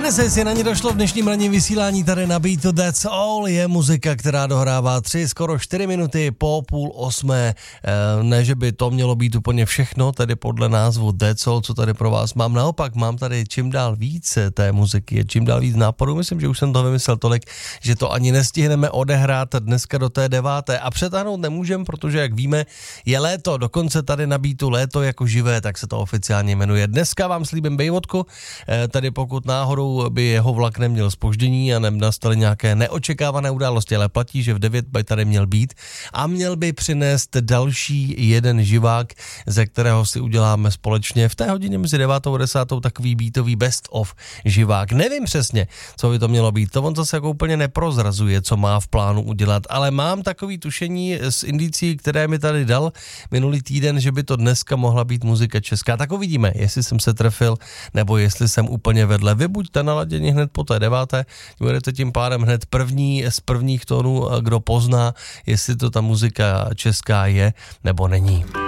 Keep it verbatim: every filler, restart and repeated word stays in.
Genesis, je na ně došlo v dnešním ranním vysílání tady na Beat to That's All, je muzika, která dohrává tři, skoro čtyři minuty po půl osmé. E, ne, že by to mělo být úplně všechno, tedy podle názvu That's All, co tady pro vás mám. Naopak, mám tady čím dál víc té muziky, čím dál víc nápadů. Myslím, že už jsem to vymyslel tolik, že to ani nestihneme odehrát dneska do té deváté. A přetáhnout nemůžem, protože, jak víme, je léto, dokonce tady na Beatu léto jako živé, tak se to oficiálně jmenuje. Dneska vám slíbím bejvotku, e, tady pokud náhodou by jeho vlak neměl zpoždění a nenastaly nějaké neočekávané události, ale platí, že v devět by tady měl být a měl by přinést další jeden živák, ze kterého si uděláme společně v té hodině mezi devátou a desátou takový beatový best of živák. Nevím přesně, co by to mělo být, to on zase jako úplně neprozrazuje, co má v plánu udělat, ale mám takový tušení z indicí, které mi tady dal minulý týden, že by to dneska mohla být muzika česká. Tak uvidíme, jestli jsem se trefil, nebo jestli jsem úplně vedle. Vy buďte naladěni hned po té deváté, budete tím pádem hned první z prvních tónů, kdo pozná, jestli to ta muzika česká je, nebo není.